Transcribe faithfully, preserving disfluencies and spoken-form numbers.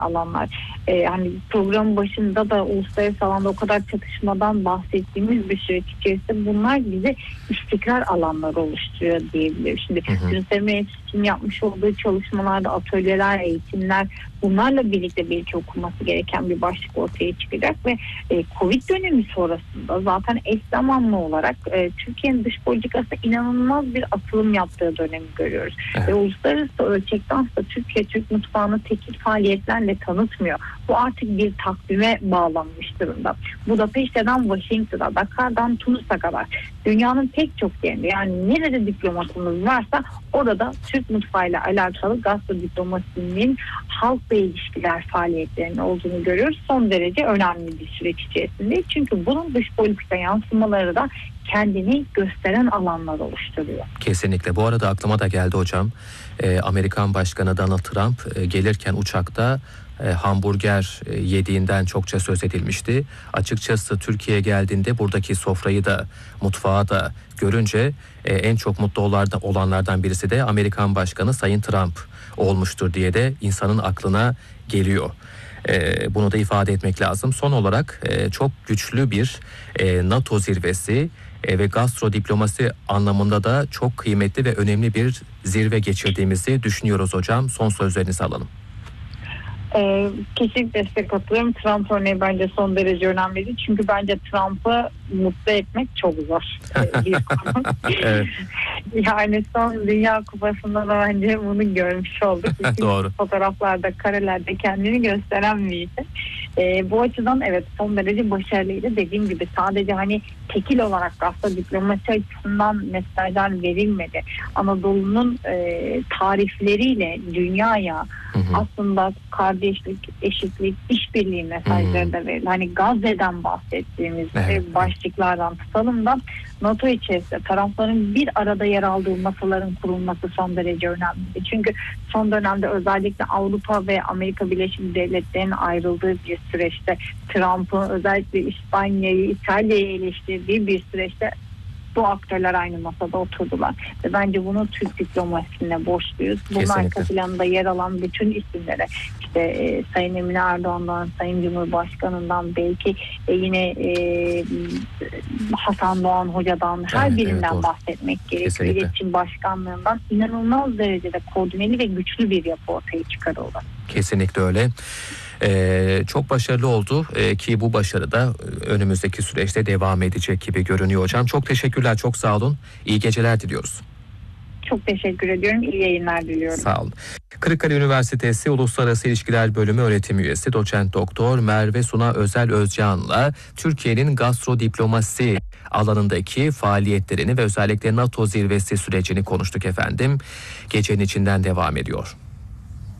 alanlar. Ee, hani programın başında da uluslararası alanda o kadar çatışmadan bahsettiğimiz bir süreç içerisinde bunlar bize istikrar alanları oluşturuyor diyebilirim. Şimdi Turizm için yapmış olduğu çalışmalarda atölyeler, eğitimler, bunlarla birlikte belki okunması gereken bir başlık ortaya çıkacak ve e, Covid dönemi sonrasında zaten eş zamanlı olarak e, Türkiye'nin dış politikasında inanılmaz bir atılım yaptığı dönemi görüyoruz. Evet. Ve uluslararası ölçekten de Türkiye Türk mutfağını tekil faaliyetlerle tanıtmıyor. Bu artık bir takvime bağlanmış durumda. Budapeşte'den Washington'a, Dakar'dan Tunus'a kadar dünyanın pek çok yerinde, yani nerede diplomatımız varsa orada Türk mutfağıyla alakalı gastrodiplomasinin halkla ilişkiler faaliyetlerinin olduğunu görüyoruz. Son derece önemli bir süreç içerisinde. Çünkü bunun dış politika yansımaları da kendini gösteren alanlar oluşturuyor. Kesinlikle. Bu arada aklıma da geldi hocam. Ee, Amerikan Başkanı Donald Trump e, gelirken uçakta e, hamburger e, yediğinden çokça söz edilmişti. Açıkçası Türkiye'ye geldiğinde buradaki sofrayı da mutfağı da görünce e, en çok mutlu olanlardan, olanlardan birisi de Amerikan Başkanı Sayın Trump olmuştur diye de insanın aklına geliyor. E, bunu da ifade etmek lazım. Son olarak e, çok güçlü bir e, NATO zirvesi e, ve gastrodiplomasi anlamında da çok kıymetli ve önemli bir zirve geçirdiğimizi düşünüyoruz hocam. Son sözlerinizi alalım. Ee, kesinlikle size katılıyorum. Trump örneği bence son derece önemliydi. Çünkü bence Trump'ı mutlu etmek çok zor. bir konu. Evet. Yani son Dünya Kupası'nda da bence bunu görmüş olduk. Doğru. Fotoğraflarda, karelerde kendini gösteren bir isim. Ee, bu açıdan evet son derece başarılıydı. Dediğim gibi sadece hani tekil olarak aslında diplomasi açısından mesajlar verilmedi. Anadolu'nun e, tarifleriyle dünyaya hı hı. aslında kardeşlik, eşitlik, işbirliği mesajları hı. da verildi. Hani Gazze'den bahsettiğimiz evet. başlıklardan tutalım da NATO içerisinde tarafların bir arada yer aldığı masaların kurulması son derece önemli. Çünkü son dönemde özellikle Avrupa ve Amerika Birleşik Devletleri'nin ayrıldığı bir süreçte, Trump'ın özellikle İspanya'yı, İtalya'yı eleştirdiği bir süreçte bu aktörler aynı masada oturdular. Ve bence bunu Türk diplomasisine borçluyuz. Bunun arka planında yer alan bütün isimlere, işte e, Sayın Emine Erdoğan'dan, Sayın Cumhurbaşkanı'ndan, belki e, yine e, Hasan Doğan Hoca'dan, her evet, birinden evet, bahsetmek gerekiyor. İletişim Başkanlığı'ndan inanılmaz derecede koordineli ve güçlü bir yapı ortaya çıkarıldı. Kesinlikle öyle. Ee, çok başarılı oldu ee, ki bu başarı da önümüzdeki süreçte devam edecek gibi görünüyor hocam. Çok teşekkürler, çok sağ olun. İyi geceler diliyoruz. Çok teşekkür ediyorum. İyi yayınlar diliyorum. Sağ olun. Kırıkkale Üniversitesi Uluslararası İlişkiler Bölümü öğretim üyesi doçent doktor Merve Suna Özel Özcan'la Türkiye'nin gastrodiplomasi alanındaki faaliyetlerini ve özellikle NATO zirvesi sürecini konuştuk efendim. Gecenin içinden devam ediyor.